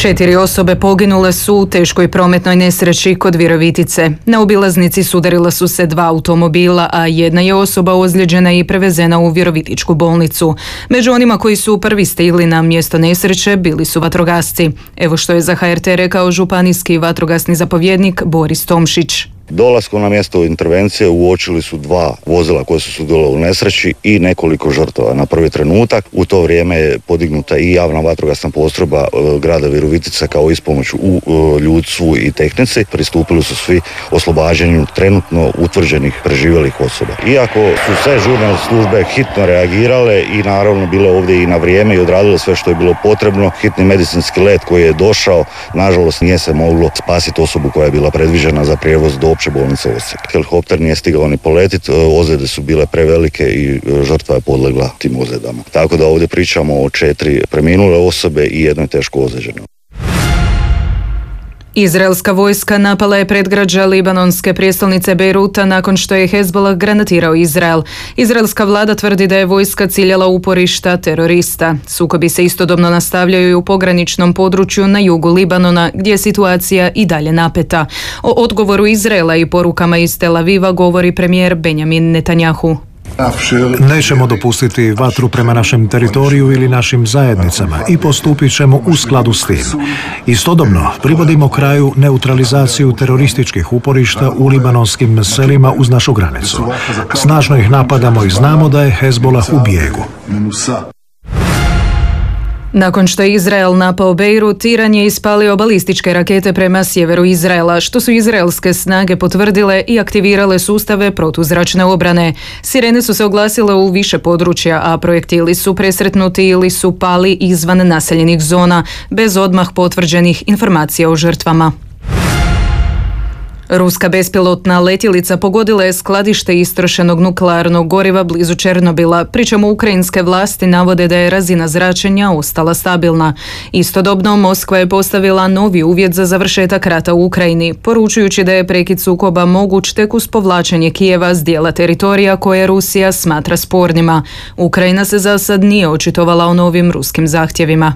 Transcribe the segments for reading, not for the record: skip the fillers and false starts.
4 osobe poginule su u teškoj prometnoj nesreći kod Virovitice. Na obilaznici sudarila su se 2 automobila, a jedna je osoba ozlijeđena i prevezena u Virovitičku bolnicu. Među onima koji su prvi stigli na mjesto nesreće bili su vatrogasci. Evo što je za HRT rekao županijski vatrogasni zapovjednik Boris Tomšić. Dolaskom na mjesto intervencije uočili su 2 vozila koja su sudjelovala u nesreći i nekoliko žrtava. Na prvi trenutak u to vrijeme je podignuta i javna vatrogasna postrojba grada Virovitica kao ispomoć u ljudstvu i tehnici. Pristupili su svi oslobađanju trenutno utvrđenih preživjelih osoba. Iako su sve žurne službe hitno reagirale i naravno bile ovdje i na vrijeme i odradile sve što je bilo potrebno, hitni medicinski let koji je došao, nažalost nije se moglo spasiti osobu koja je bila predviđena za prijevoz do opće bolnice Osijek. Helikopter nije stigao ni poletiti, ozljede su bile prevelike i žrtva je podlegla tim ozljedama. Tako da ovdje pričamo o 4 preminule osobe i jednoj teško ozlijeđenoj. Izraelska vojska napala je predgrađa libanonske prijestolnice Bejruta nakon što je Hezbollah granatirao Izrael. Izraelska vlada tvrdi da je vojska ciljala uporišta terorista. Sukobi se istodobno nastavljaju i u pograničnom području na jugu Libanona, gdje je situacija i dalje napeta. O odgovoru Izraela i porukama iz Tel Aviva govori premijer Benjamin Netanjahu. Nećemo dopustiti vatru prema našem teritoriju ili našim zajednicama i postupit ćemo u skladu s tim. Istodobno, privodimo kraju neutralizaciju terorističkih uporišta u libanonskim selima uz našu granicu. Snažno ih napadamo i znamo da je Hezbollah u bijegu. Nakon što je Izrael napao Bejrut, Iran je ispalio balističke rakete prema sjeveru Izraela, što su izraelske snage potvrdile i aktivirale sustave protuzračne obrane. Sirene su se oglasile u više područja, a projektili su presretnuti ili su pali izvan naseljenih zona, bez odmah potvrđenih informacija o žrtvama. Ruska bespilotna letjelica pogodila je skladište istrošenog nuklearnog goriva blizu Černobila, pri čemu ukrajinske vlasti navode da je razina zračenja ostala stabilna. Istodobno, Moskva je postavila novi uvjet za završetak rata u Ukrajini, poručujući da je prekid sukoba moguć tek uz povlačenje Kijeva s dijela teritorija koje Rusija smatra spornima. Ukrajina se za sad nije očitovala o novim ruskim zahtjevima.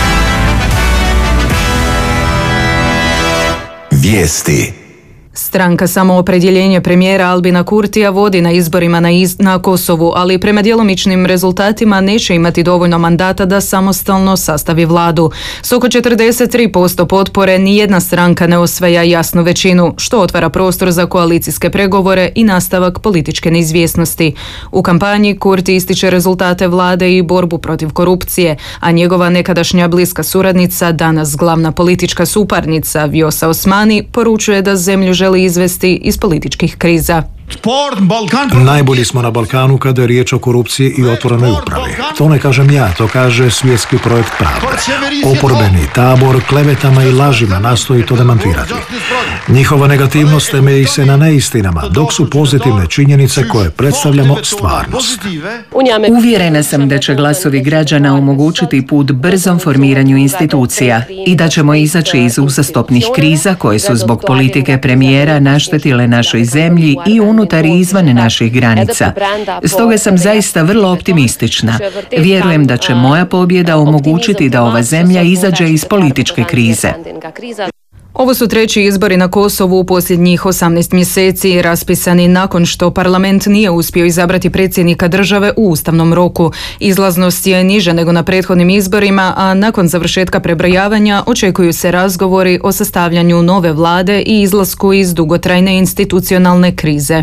Vijesti. Stranka Samoopredjeljenje premijera Albina Kurtija vodi na izborima na Kosovu, ali prema djelomičnim rezultatima neće imati dovoljno mandata da samostalno sastavi vladu. S oko 43% potpore nijedna stranka ne osvaja jasnu većinu, što otvara prostor za koalicijske pregovore i nastavak političke neizvjesnosti. U kampanji Kurti ističe rezultate vlade i borbu protiv korupcije, a njegova nekadašnja bliska suradnica, danas glavna politička suparnica Vjosa Osmani, poručuje da zemlju želi izvesti iz političkih kriza. Najbolji smo na Balkanu kada je riječ o korupciji i otvorenoj upravi. To ne kažem ja, to kaže svjetski projekt pravde. Oporbeni tabor klevetama i lažima nastoji to demantirati. Njihova negativnost temelji se na neistinama, dok su pozitivne činjenice koje predstavljamo stvarnost. Uvjerena sam da će glasovi građana omogućiti put brzom formiranju institucija i da ćemo izaći iz uzastopnih kriza koje su zbog politike premijera naštetile našoj zemlji i unutar i izvan naših granica. Stoga sam zaista vrlo optimistična. Vjerujem da će moja pobjeda omogućiti da ova zemlja izađe iz političke krize. Ovo su treći izbori na Kosovu u posljednjih 18 mjeseci, raspisani nakon što parlament nije uspio izabrati predsjednika države u ustavnom roku. Izlaznost je niža nego na prethodnim izborima, a nakon završetka prebrojavanja očekuju se razgovori o sastavljanju nove vlade i izlasku iz dugotrajne institucionalne krize.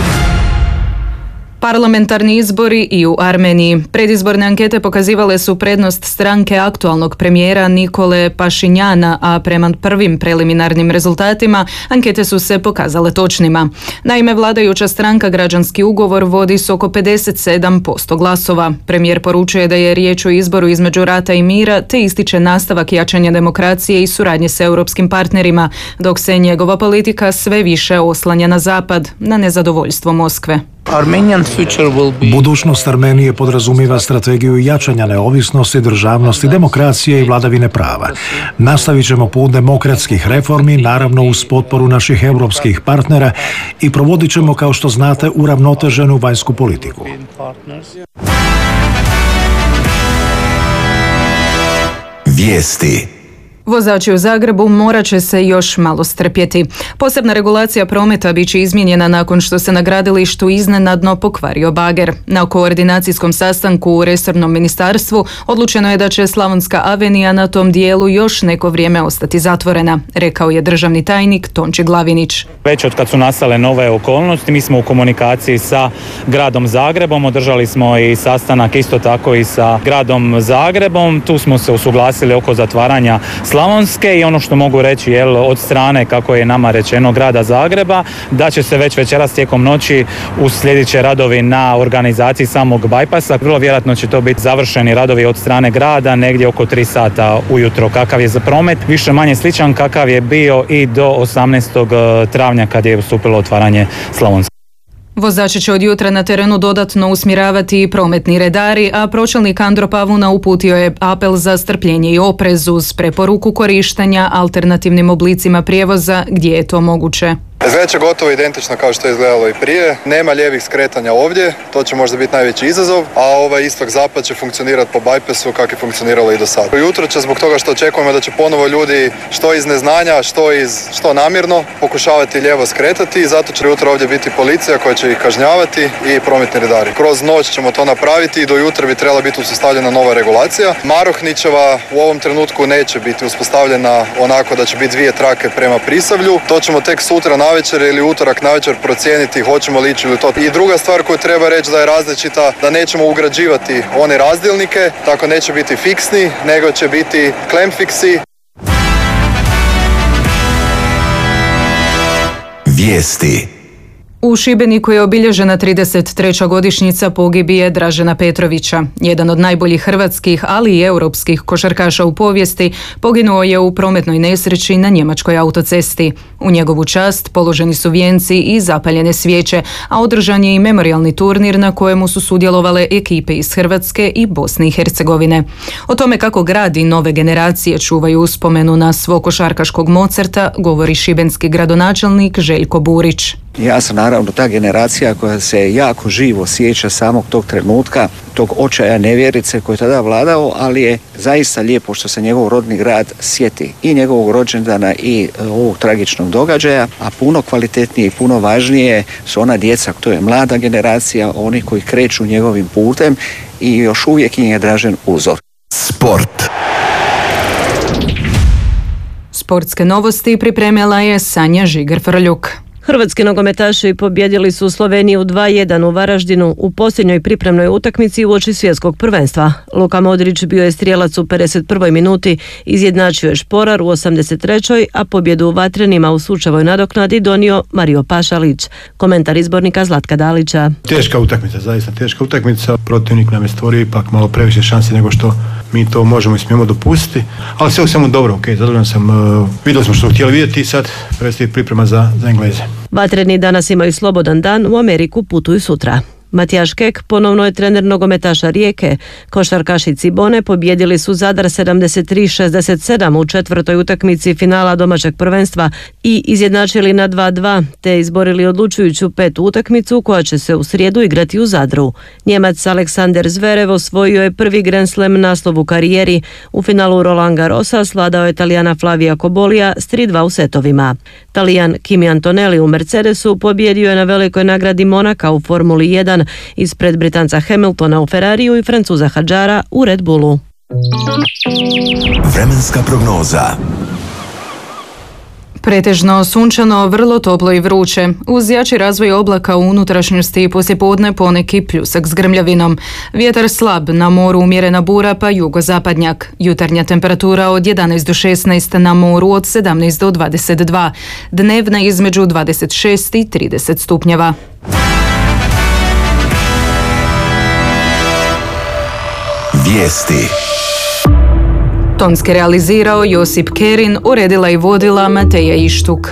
Parlamentarni izbori i u Armeniji. Predizborne ankete pokazivale su prednost stranke aktualnog premijera Nikole Pašinjana, a prema prvim preliminarnim rezultatima ankete su se pokazale točnima. Naime, vladajuća stranka Građanski ugovor vodi s oko 57% glasova. Premijer poručuje da je riječ o izboru između rata i mira, te ističe nastavak jačanja demokracije i suradnje s europskim partnerima, dok se njegova politika sve više oslanja na zapad, na nezadovoljstvo Moskve. Budućnost Armenije podrazumijeva strategiju jačanja neovisnosti, državnosti, demokracije i vladavine prava. Nastavit ćemo put demokratskih reformi, naravno uz potporu naših europskih partnera, i provodit ćemo, kao što znate, uravnoteženu vanjsku politiku. Vijesti. Vozači u Zagrebu morat će se još malo strpjeti. Posebna regulacija prometa bit će izmijenjena nakon što se na gradilištu iznenadno pokvario bager. Na koordinacijskom sastanku u resornom ministarstvu odlučeno je da će Slavonska avenija na tom dijelu još neko vrijeme ostati zatvorena, rekao je državni tajnik Tonči Glavinić. Već od kad su nastale nove okolnosti, mi smo u komunikaciji sa gradom Zagrebom, održali smo i sastanak isto tako i sa gradom Zagrebom, tu smo se usuglasili oko zatvaranja Slavonske i ono što mogu reći od strane, kako je nama rečeno, grada Zagreba, da će se već večeras tijekom noći uslijedit će radovi na organizaciji samog bajpasa. Vrlo vjerojatno će to biti završeni radovi od strane grada negdje oko 3 sata ujutro. Kakav je za promet? Više manje sličan kakav je bio i do 18. travnja kad je ustupilo otvaranje Slavonske. Vozači će od jutra na terenu dodatno usmjeravati i prometni redari, a pročelnik Andro Pavuna uputio je apel za strpljenje i oprez uz preporuku korištenja alternativnim oblicima prijevoza gdje je to moguće. Izgleda će gotovo identično kao što je izgledalo i prije. Nema lijevih skretanja ovdje, to će možda biti najveći izazov, a ovaj istok-zapad će funkcionirati po bajpasu kako je funkcioniralo i do sada. Jutro će zbog toga što očekujemo da će ponovo ljudi što iz neznanja, što namjerno pokušavati lijevo skretati i zato će jutro ovdje biti policija koja će ih kažnjavati i prometni redari. Kroz noć ćemo to napraviti i do jutra bi trebala biti uspostavljena nova regulacija. Marohničeva u ovom trenutku neće biti uspostavljena onako da će biti 2 trake prema Prisavlju. To ćemo tek sutra navečer ili utorak navečer procijeniti hoćemo li ići ili to. I druga stvar koju treba reći da je različita, da nećemo ugrađivati one razdjelnike, tako neće biti fiksni, nego će biti klemfiksi. Vijesti. U Šibeniku je obilježena 33. godišnjica pogibije Dražena Petrovića. Jedan od najboljih hrvatskih, ali i europskih košarkaša u povijesti poginuo je u prometnoj nesreći na njemačkoj autocesti. U njegovu čast položeni su vijenci i zapaljene svijeće, a održan je i memorijalni turnir na kojemu su sudjelovale ekipe iz Hrvatske i Bosne i Hercegovine. O tome kako grad i nove generacije čuvaju uspomenu na svog košarkaškog Mozarta govori šibenski gradonačelnik Željko Burić. Ja sam naravno ta generacija koja se jako živo sjeća samog tog trenutka, tog očaja nevjerice koji je tada vladao, ali je zaista lijepo što se njegov rodni grad sjeti i njegovog rođendana i ovog tragičnog događaja, a puno kvalitetnije i puno važnije su ona djeca, to je mlada generacija, oni koji kreću njegovim putem i još uvijek im je Dražen uzor. Sport. Sportske novosti pripremila je Sanja Žiger-Frljuk. Hrvatski nogometaši pobjedili su Sloveniju 2:1 u Varaždinu u posljednjoj pripremnoj utakmici uoči svjetskog prvenstva. Luka Modrić bio je strijelac u 51. minuti, izjednačio je Šporar u 83. a pobjedu u Vatrenima u sučevoj nadoknadi donio Mario Pašalić. Komentar izbornika Zlatka Dalića. Teška utakmica, zaista teška utakmica. Protivnik nam je stvorio ipak malo previše šansi nego što mi to možemo i smijemo dopustiti, ali sve u svemu dobro, zadovoljan sam, vidjeli smo što htjeli vidjeti i sad predstoji priprema za Engleze. Vatreni danas imaju slobodan dan, u Ameriku putuju sutra. Matijaš Kek ponovno je trener nogometaša Rijeke. Košarkaši Cibone pobjedili su Zadar 73-67 u 4. utakmici finala domaćeg prvenstva i izjednačili na 2:2, te izborili odlučujuću 5. utakmicu koja će se u srijedu igrati u Zadru. Njemac Aleksander Zverev osvojio je prvi Grand Slam naslov u karijeri. U finalu Roland Garrosa svladao je Talijana Flavija Kobolija s 3:2 u setovima. Talijan Kimi Antonelli u Mercedesu pobjedio je na velikoj nagradi Monaka u Formuli 1 ispred Britanca Hamiltona u Ferrariju i Francuza Hadžara u Red Bullu. Vremenska prognoza. Pretežno sunčano, vrlo toplo i vruće. Uz jači razvoj oblaka u unutrašnjosti i poslijepodne poneki pljusak s grmljavinom. Vjetar slab, na moru umjerena bura pa jugozapadnjak. Jutarnja temperatura od 11 do 16, na moru od 17 do 22. Dnevna između 26 i 30 stupnjeva. Vijesti. Tonski realizirao Josip Kerin, uredila i vodila Mateja Ištuk.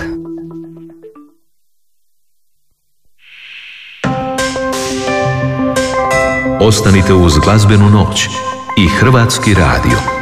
Ostanite uz glazbenu noć i Hrvatski radio.